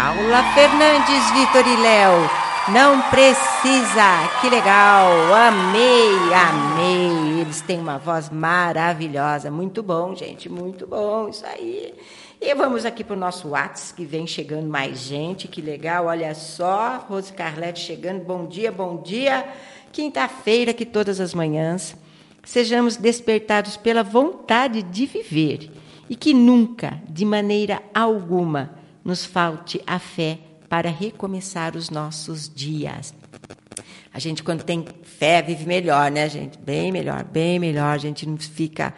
Paula Fernandes, Vitor e Léo. Não precisa. Que legal. Amei. Eles têm uma voz maravilhosa. Muito bom, gente. Muito bom. Isso aí. E vamos aqui para o nosso WhatsApp, que vem chegando mais gente. Que legal. Olha só. Rose Carlete chegando. Bom dia, bom dia. Quinta-feira, que todas as manhãs sejamos despertados pela vontade de viver e que nunca, de maneira alguma, nos falte a fé para recomeçar os nossos dias. A gente, quando tem fé, vive melhor, né, gente? Bem melhor. A gente não fica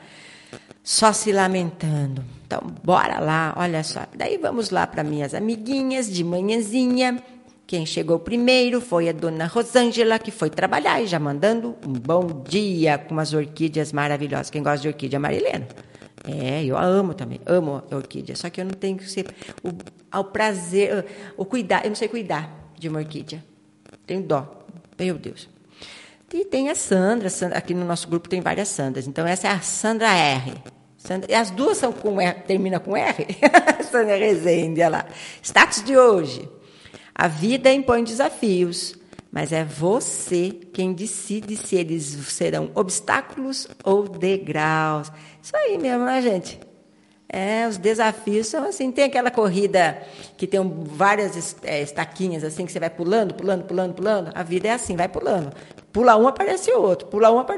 só se lamentando. Então, bora lá, olha só. Daí vamos lá para minhas amiguinhas de manhãzinha. Quem chegou primeiro foi a dona Rosângela, que foi trabalhar e já mandando um bom dia com umas orquídeas maravilhosas. Quem gosta de orquídea, Marilena. Eu amo também, amo orquídea. Só que eu não tenho o prazer, o cuidar. Eu não sei cuidar de uma orquídea. Tenho dó. Meu Deus. E tem a Sandra. Aqui no nosso grupo tem várias Sandras. Então, essa é a Sandra R. E as duas são com R, termina com R. Sandra Rezende, olha lá. Status de hoje. A vida impõe desafios, mas é você quem decide se eles serão obstáculos ou degraus. Isso aí mesmo, né, gente? Os desafios são assim. Tem aquela corrida que tem várias estaquinhas assim, que você vai pulando. A vida é assim, vai pulando. Pula um, aparece outro.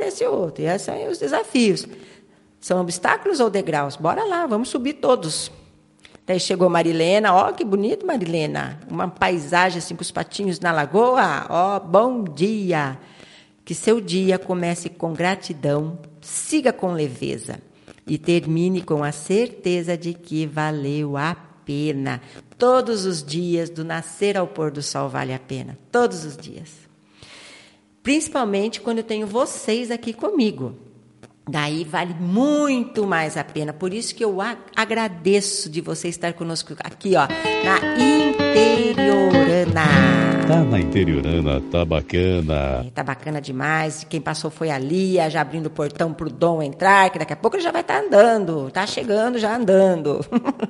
E esses são os desafios. São obstáculos ou degraus? Bora lá, vamos subir todos. Daí chegou Marilena, ó, que bonito, Marilena. Uma paisagem assim com os patinhos na lagoa. Ó, bom dia. Que seu dia comece com gratidão, siga com leveza e termine com a certeza de que valeu a pena. Todos os dias, do nascer ao pôr do sol, vale a pena. Todos os dias. Principalmente quando eu tenho vocês aqui comigo. Daí vale muito mais a pena. Por isso que eu agradeço de você estar conosco aqui, ó, na Interiorana. Tá na Interiorana, tá bacana. Tá bacana demais. Quem passou foi a Lia, já abrindo o portão pro Dom entrar, que daqui a pouco ele já vai estar andando. Tá chegando, já andando.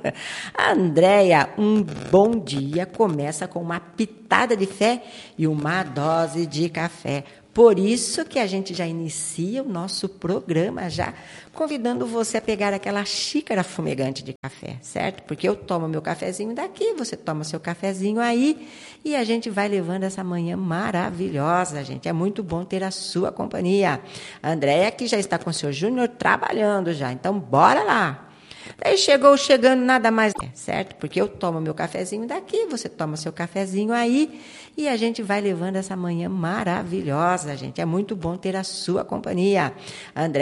A Andréia, um bom dia começa com uma pitada de fé e uma dose de café. Por isso que a gente já inicia o nosso programa, já convidando você a pegar aquela xícara fumegante de café, certo? Porque eu tomo meu cafezinho daqui, você toma seu cafezinho aí, e a gente vai levando essa manhã maravilhosa, gente. É muito bom ter a sua companhia. A Andréia, que já está com o seu Júnior trabalhando já, então bora lá. Daí chegando nada mais, certo? Porque eu tomo meu cafezinho daqui, você toma seu cafezinho aí, e a gente vai levando essa manhã maravilhosa, gente. É muito bom ter a sua companhia. André